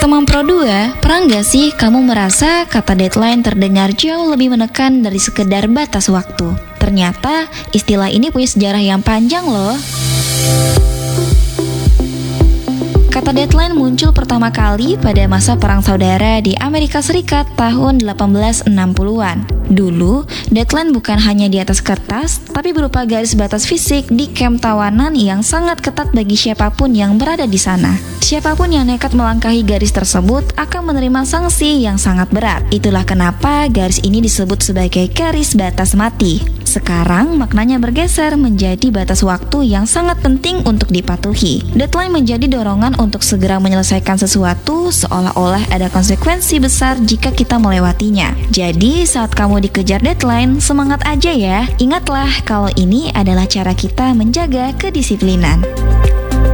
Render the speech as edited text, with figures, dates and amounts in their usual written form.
Teman Pro 2, pernah nggak sih kamu merasa kata deadline terdengar jauh lebih menekan dari sekedar batas waktu? Ternyata istilah ini punya sejarah yang panjang loh. Kata deadline muncul pertama kali pada masa Perang Saudara di Amerika Serikat tahun 1860-an. Dulu, deadline bukan hanya di atas kertas, tapi berupa garis batas fisik di kamp tawanan yang sangat ketat bagi siapapun yang berada di sana. Siapapun yang nekat melangkahi garis tersebut akan menerima sanksi yang sangat berat. Itulah kenapa garis ini disebut sebagai garis batas mati. Sekarang maknanya bergeser menjadi batas waktu yang sangat penting untuk dipatuhi. Deadline menjadi dorongan untuk segera menyelesaikan sesuatu, seolah-olah ada konsekuensi besar jika kita melewatinya. Jadi saat kamu dikejar deadline, semangat aja ya. Ingatlah kalau ini adalah cara kita menjaga kedisiplinan.